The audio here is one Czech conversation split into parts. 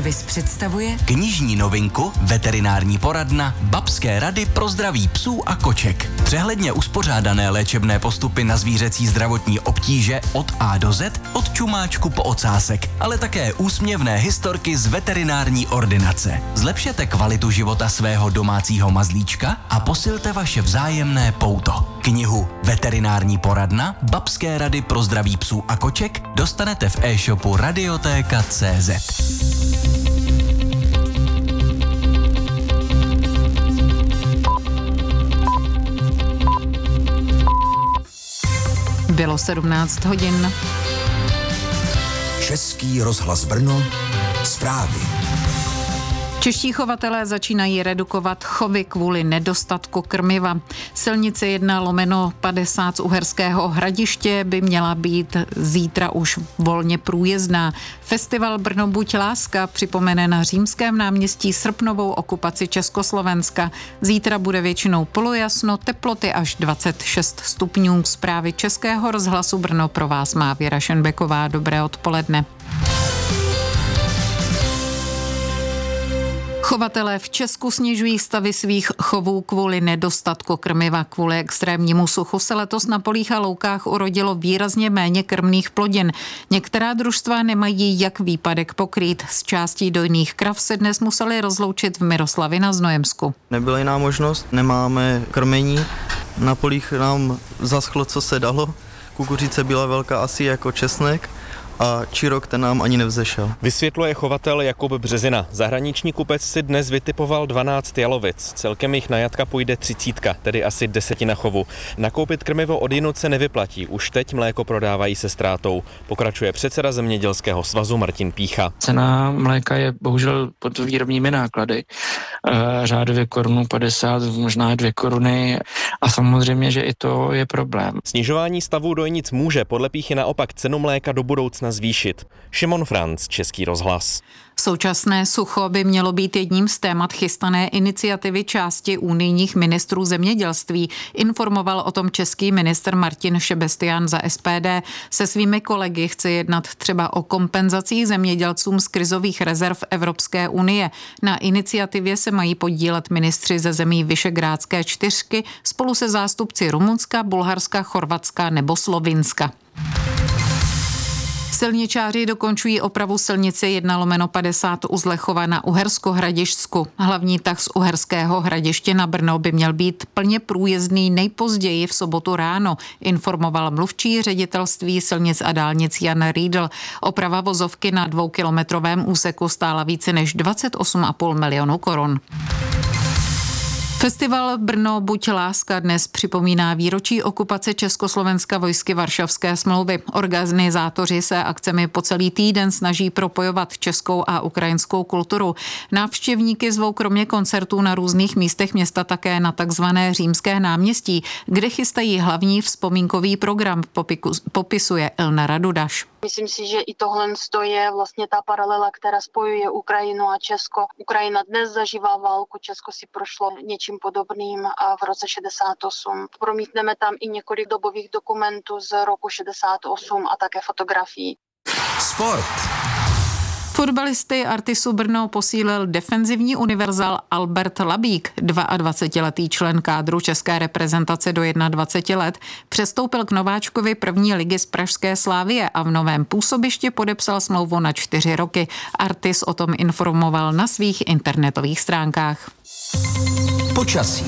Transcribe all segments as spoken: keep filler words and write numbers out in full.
Advis představuje knižní novinku Veterinární poradna Babské rady pro zdraví psů a koček. Přehledně uspořádané léčebné postupy na zvířecí zdravotní obtíže od A do Z, od čumáčku po ocásek, ale také úsměvné historky z veterinární ordinace. Zlepšete kvalitu života svého domácího mazlíčka a posilte vaše vzájemné pouto. Knihu Veterinární poradna Babské rady pro zdraví psů a koček dostanete v e-shopu radiotéka tečka cé zet. Bylo sedmnáct hodin. Český rozhlas Brno, zprávy. Čeští chovatelé začínají redukovat chovy kvůli nedostatku krmiva. Silnice jedna lomeno padesát z Uherského Hradiště by měla být zítra už volně průjezdná. Festival Brno buď láska připomene na Římském náměstí srpnovou okupaci Československa. Zítra bude většinou polojasno, teploty až dvacet šest stupňů. Zprávy Českého rozhlasu Brno pro vás má Věra Šenbeková. Dobré odpoledne. Chovatelé v Česku snižují stavy svých chovů kvůli nedostatku krmiva. Kvůli extrémnímu suchu se letos na polích a loukách urodilo výrazně méně krmných plodin. Některá družstva nemají jak výpadek pokrýt. Z částí dojných krav se dnes museli rozloučit v Miroslavi na Znojemsku. Nebyla jiná možnost, nemáme krmení. Na polích nám zaschlo, co se dalo. Kukuřice byla velká asi jako česnek a čirok ten nám ani nevzešel. Vysvětluje chovatel Jakub Březina. Zahraniční kupec si dnes vytipoval dvanáct jalovic. Celkem jich na jatka půjde třicítka, tedy asi desetina chovu. Nakoupit krmivo od jinut se nevyplatí. Už teď mléko prodávají se ztrátou. Pokračuje předseda Zemědělského svazu Martin Pícha. Cena mléka je bohužel pod výrobními náklady. Řádově korunu padesát, možná dvě koruny a samozřejmě, že i to je problém. Snižování stavu dojnic může podle Píchy naopak cenu mléka do budoucna zvýšit. Šimon Franc, Český rozhlas. Současné sucho by mělo být jedním z témat chystané iniciativy části unijních ministrů zemědělství. Informoval o tom český ministr Martin Šebestian za S P D. Se svými kolegy chce jednat třeba o kompenzacích zemědělcům z krizových rezerv Evropské unie. Na iniciativě se mají podílet ministři ze zemí Visegrádské čtyřky spolu se zástupci Rumunska, Bulharska, Chorvatska nebo Slovinska. Silničáři dokončují opravu silnice jedna lomeno padesát u Zlechova na Uhersko-Hradišťsku. Hlavní tah z Uherského Hradiště na Brno by měl být plně průjezdný nejpozději v sobotu ráno, informoval mluvčí ředitelství silnic a dálnic Jan Riedl. Oprava vozovky na dvoukilometrovém úseku stála více než dvacet osm a půl milionu korun. Festival Brno buď láska dnes připomíná výročí okupace Československa vojsky Varšavské smlouvy. Organizátoři se akcemi po celý týden snaží propojovat českou a ukrajinskou kulturu. Návštěvníky zvou kromě koncertů na různých místech města také na takzvané Římské náměstí, kde chystají hlavní vzpomínkový program, popisuje Ilna Dudaš. Myslím si, že i tohle je vlastně ta paralela, která spojuje Ukrajinu a Česko. Ukrajina dnes zažívá válku, Česko si prošlo něčím podobným v roce šedesát osm. Promítneme tam i několik dobových dokumentů z roku šedesát osm a také fotografií. Sport. Fotbalisty Artisu Brno posílil defenzivní univerzál Albert Labík. dvacetiletý člen kádru české reprezentace do dvaceti jedna let přestoupil k nováčkovi první ligy z pražské Slavie a v novém působišti podepsal smlouvu na čtyři roky. Artis o tom informoval na svých internetových stránkách. Počasí.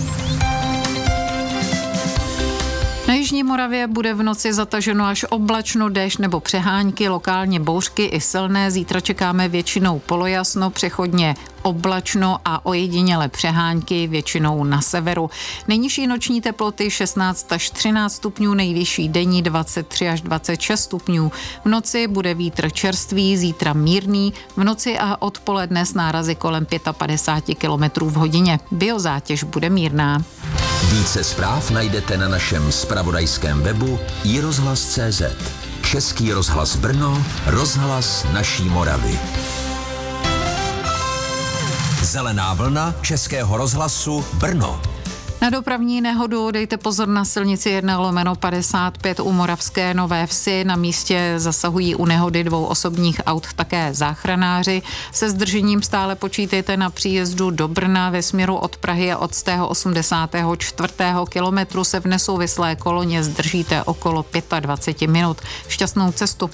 Na jižní Moravě bude v noci zataženo až oblačno, déšť nebo přehánky, lokálně bouřky i silné. Zítra čekáme většinou polojasno, přechodně oblačno a ojediněle přehánky, většinou na severu. Nejnižší noční teploty šestnáct až třináct stupňů, nejvyšší denní dvacet tři až dvacet šest stupňů. V noci bude vítr čerstvý, zítra mírný, v noci a odpoledne s nárazy kolem padesát pět kilometrů v hodině. Biozátěž bude mírná. Více zpráv najdete na našem zpravodajském webu i rozhlas tečka cé zet. Český rozhlas Brno, rozhlas naší Moravy. Zelená vlna Českého rozhlasu Brno. Na dopravní nehodu dejte pozor na silnici jedna lomeno padesát pět u Moravské Nové Vsi. Na místě zasahují u nehody dvou osobních aut také záchranáři. Se zdržením stále počítejte na příjezdu do Brna ve směru od Prahy a od stého osmdesátého čtvrtého kilometru se v nesouvislé koloně zdržíte okolo dvacet pět minut. Šťastnou cestu.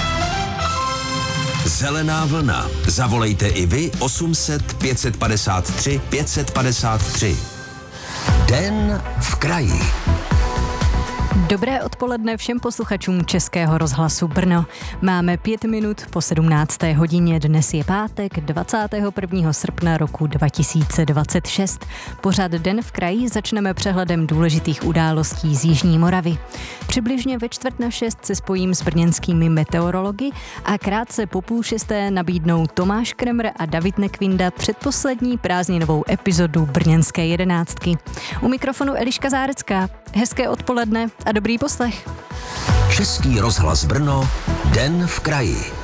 Zelená vlna. Zavolejte i vy osm set pět set padesát tři pět set padesát tři. Den v kraji. Dobré odpoledne všem posluchačům Českého rozhlasu Brno. Máme pět minut po sedmnácté hodině, dnes je pátek dvacátého prvního srpna roku dva tisíce dvacet šest. Pořad Den v kraji začneme přehledem důležitých událostí z Jižní Moravy. Přibližně ve čtvrt na šest se spojím s brněnskými meteorology a krátce po půl šesté nabídnou Tomáš Kremr a David Nekvinda předposlední prázdninovou epizodu brněnské jedenáctky. U mikrofonu Eliška Zárecká. Hezké odpoledne a dobrý poslech. Český rozhlas Brno, Den v kraji.